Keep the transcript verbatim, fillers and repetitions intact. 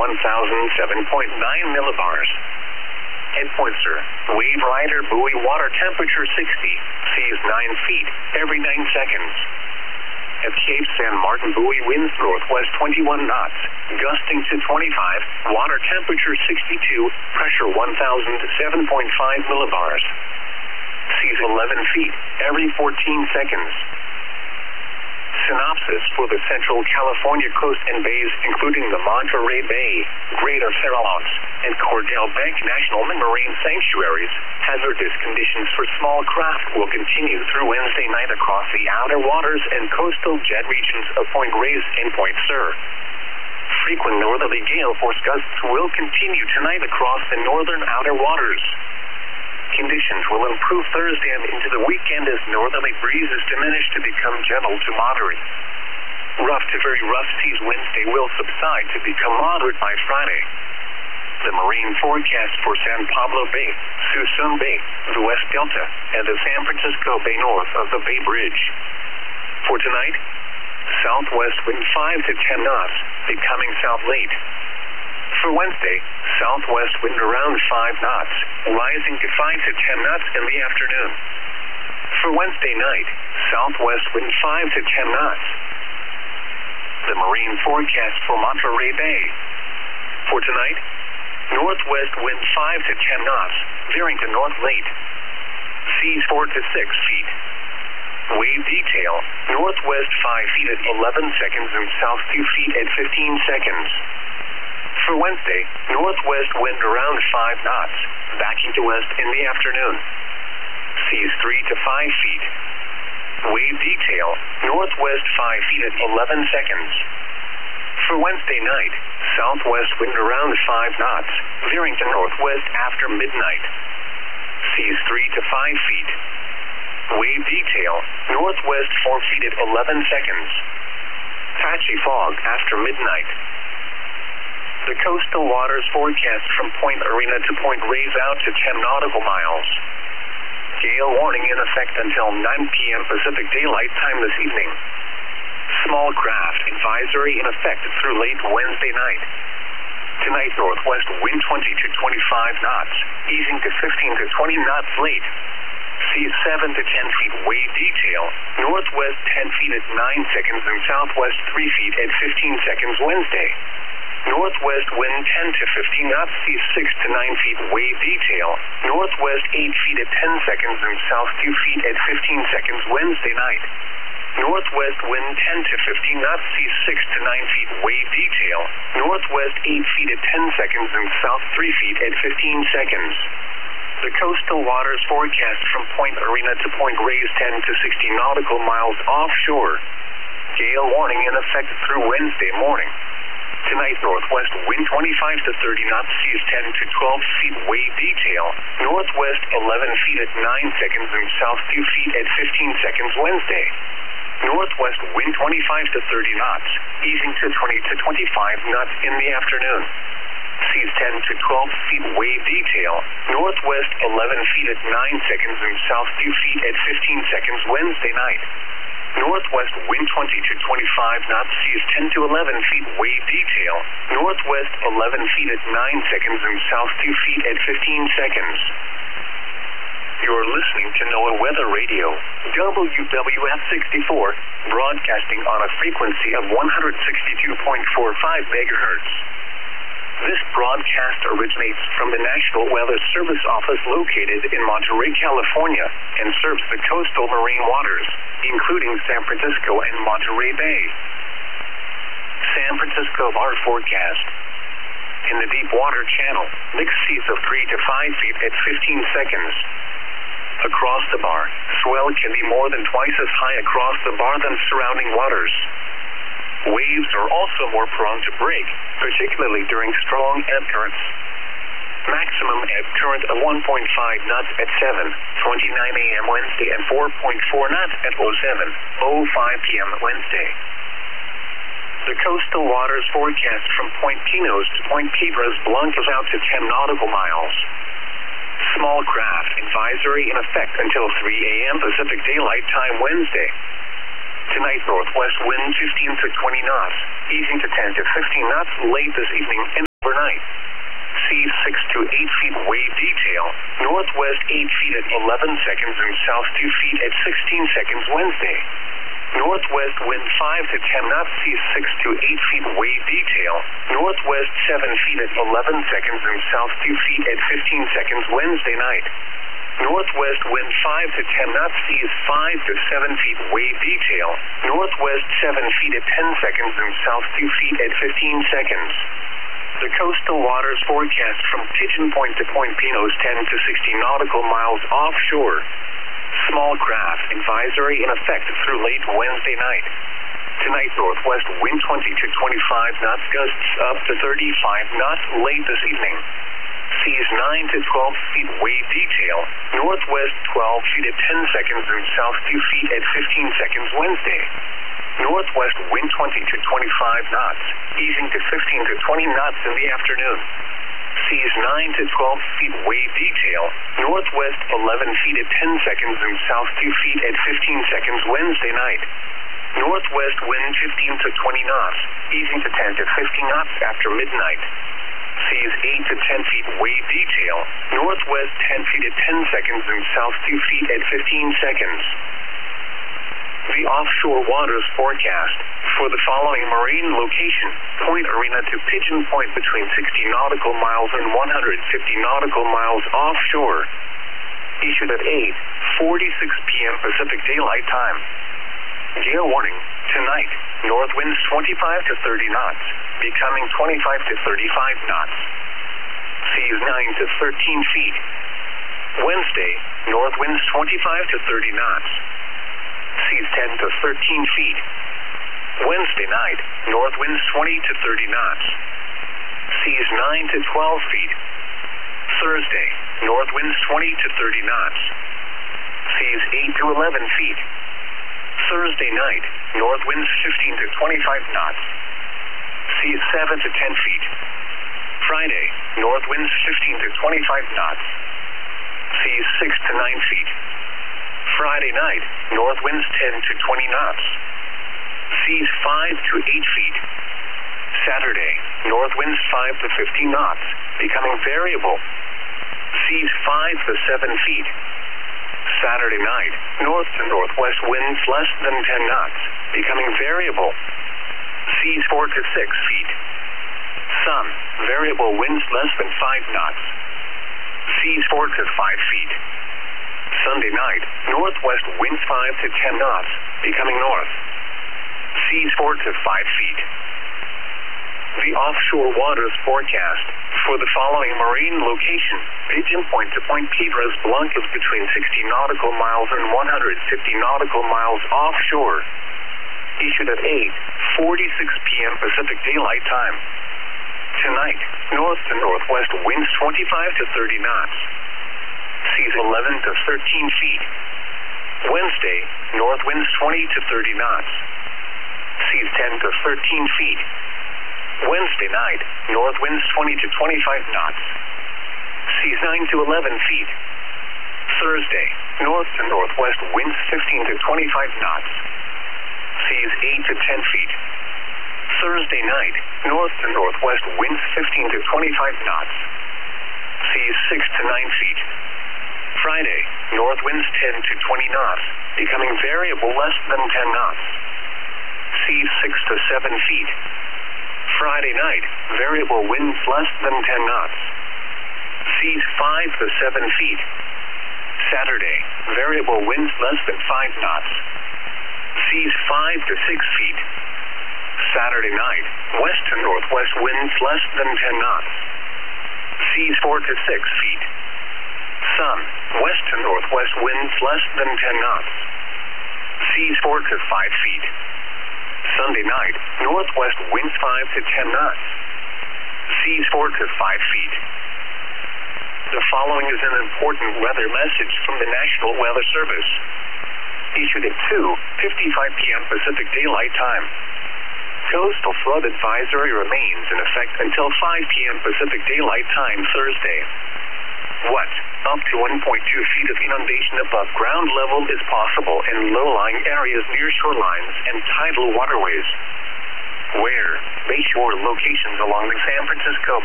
one thousand seven point nine millibars. Head point, sir. Wave rider buoy water temperature sixty, seas nine feet, every nine seconds. At Cape San Martin buoy winds northwest twenty-one knots, gusting to twenty-five, water temperature sixty-two, pressure one thousand seven point five millibars. Seas eleven feet, every fourteen seconds. Synopsis for the Central California coast and bays, including the Monterey Bay, Greater Farallones, and Cordell Bank National Marine Sanctuaries. Hazardous conditions for small craft will continue through Wednesday night across the outer waters and coastal jet regions of Point Reyes and Point Sur. Frequent northerly gale force gusts will continue tonight across the northern outer waters. Conditions will improve Thursday and into the weekend as northerly breezes diminish to become gentle to moderate. Rough to very rough seas Wednesday will subside to become moderate by Friday. The marine forecast for San Pablo Bay, Suisun Bay, the West Delta, and the San Francisco Bay north of the Bay Bridge. For tonight, southwest wind five to ten knots, becoming south late. For Wednesday, southwest wind around five knots, rising to five to ten knots in the afternoon. For Wednesday night, southwest wind five to ten knots. The marine forecast for Monterey Bay. For tonight, northwest wind five to ten knots, veering to north late. Seas four to six feet. Wave detail, northwest five feet at eleven seconds and south two feet at fifteen seconds. For Wednesday, northwest wind around five knots, backing to west in the afternoon. Seas three to five feet. Wave detail, northwest five feet at eleven seconds. For Wednesday night, southwest wind around five knots, veering to northwest after midnight. Seas three to five feet. Wave detail, northwest four feet at eleven seconds. Patchy fog after midnight. The coastal waters forecast from Point Arena to Point Reyes out to ten nautical miles. Gale warning in effect until nine p.m. Pacific Daylight Time this evening. Small craft advisory in effect through late Wednesday night. Tonight, northwest wind twenty to twenty-five knots, easing to fifteen to twenty knots late. Seas seven to ten feet wave detail, northwest ten feet at nine seconds and southwest three feet at fifteen seconds Wednesday. Northwest wind ten to fifteen knots, seas six to nine feet wave detail, northwest eight feet at ten seconds and south two feet at fifteen seconds Wednesday night. Northwest wind ten to fifteen knots, seas six to nine feet wave detail, northwest eight feet at ten seconds and south three feet at fifteen seconds. The coastal waters forecast from Point Arena to Point Reyes ten to sixty nautical miles offshore. Gale warning in effect through Wednesday morning. Tonight, northwest wind twenty-five to thirty knots, seas ten to twelve feet wave detail, northwest eleven feet at nine seconds and south two feet at fifteen seconds Wednesday. Northwest wind twenty-five to thirty knots, easing to twenty to twenty-five knots in the afternoon. Seas ten to twelve feet wave detail, northwest eleven feet at nine seconds and south two feet at fifteen seconds Wednesday night. Northwest wind twenty to twenty-five knots, seas ten to eleven feet wave detail, northwest eleven feet at nine seconds and south two feet at fifteen seconds. You're listening to NOAA Weather Radio, W W F sixty-four, broadcasting on a frequency of one hundred sixty-two point four five megahertz. This broadcast originates from the National Weather Service Office located in Monterey, California, and serves the coastal marine waters, including San Francisco and Monterey Bay. San Francisco bar forecast. In the deep water channel, mixed seas of three to five feet at fifteen seconds. Across the bar, swell can be more than twice as high across the bar than surrounding waters. Waves are also more prone to break, particularly during strong ebb currents. Maximum ebb current of one point five knots at seven twenty-nine a.m. Wednesday and four point four knots at oh seven oh five p.m. Wednesday. The coastal waters forecast from Point Pinos to Point Piedras Blancas out to ten nautical miles. Small craft advisory in effect until three a.m. Pacific Daylight Time Wednesday. Tonight, northwest wind fifteen to twenty knots, easing to ten to fifteen knots late this evening. to eight feet wave detail. Northwest eight feet at eleven seconds and south two feet at sixteen seconds Wednesday. Northwest wind five to ten knots, seas six to eight feet wave detail. Northwest seven feet at eleven seconds and south two feet at fifteen seconds Wednesday night. Northwest wind five to ten knots, seas five to seven feet wave detail. Northwest seven feet at ten seconds and south two feet at fifteen seconds. The coastal waters forecast from Pigeon Point to Point Pinos, ten to sixty nautical miles offshore. Small craft advisory in effect through late Wednesday night. Tonight, northwest wind twenty to twenty-five knots, gusts up to thirty-five knots late this evening. Seas nine to twelve feet wave detail. Northwest twelve feet at ten seconds and south two feet at fifteen seconds Wednesday. Northwest wind twenty to twenty-five knots, easing to fifteen to twenty knots in the afternoon. Seas nine to twelve feet wave detail. Northwest eleven feet at ten seconds and south two feet at fifteen seconds Wednesday night. Northwest wind fifteen to twenty knots, easing to ten to fifteen knots after midnight. Seas eight to ten feet wave detail. Northwest ten feet at ten seconds and south two feet at fifteen seconds. The offshore waters forecast for the following marine location: Point Arena to Pigeon Point between sixty nautical miles and one hundred fifty nautical miles offshore. Issued at eight forty-six p m Pacific Daylight Time. Gale warning tonight. North winds twenty-five to thirty knots, becoming twenty-five to thirty-five knots. Seas nine to thirteen feet. Wednesday, north winds twenty-five to thirty knots. Seas ten to thirteen feet. Wednesday night, north winds twenty to thirty knots. Seas nine to twelve feet. Thursday, north winds twenty to thirty knots. Seas eight to eleven feet. Thursday night, north winds fifteen to twenty-five knots. Seas seven to ten feet. Friday, north winds fifteen to twenty-five knots. Seas six to nine feet. Friday night, north winds ten to twenty knots. Seas five to eight feet. Saturday, north winds five to fifteen knots, becoming variable. Seas five to seven feet. Saturday night, north to northwest winds less than ten knots, becoming variable. Seas four to six feet. Sun, variable winds less than five knots. Seas four to five feet. Sunday night, northwest winds five to ten knots, becoming north. Seas four to five feet. The offshore waters forecast for the following marine location: Pigeon Point to Point Piedras Blancas between sixty nautical miles and one hundred fifty nautical miles offshore. Issued at eight forty-six p m Pacific Daylight Time. Tonight, north to northwest winds twenty-five to thirty knots. Seas eleven to thirteen feet. Wednesday, north winds twenty to thirty knots. Seas ten to thirteen feet. Wednesday night, north winds twenty to twenty-five knots. Seas nine to eleven feet. Thursday, north to northwest winds fifteen to twenty-five knots. Seas eight to ten feet. Thursday night, north to northwest winds fifteen to twenty-five knots. Seas six to nine feet. Friday, north winds ten to twenty knots, becoming variable less than ten knots. Seas six to seven feet. Friday night, variable winds less than ten knots. Seas five to seven feet. Saturday, variable winds less than five knots. Seas five to six feet. Saturday night, west to northwest winds less than ten knots. Seas four to six feet. Sun, west to northwest winds less than ten knots. Seas four to five feet. Sunday night, northwest winds five to ten knots. Seas four to five feet. The following is an important weather message from the National Weather Service. Issued at two fifty-five p m Pacific Daylight Time. Coastal flood advisory remains in effect until five p m Pacific Daylight Time Thursday. What? Up to one point two feet of inundation above ground level is possible in low-lying areas near shorelines and tidal waterways. Where? Bayshore locations along the San Francisco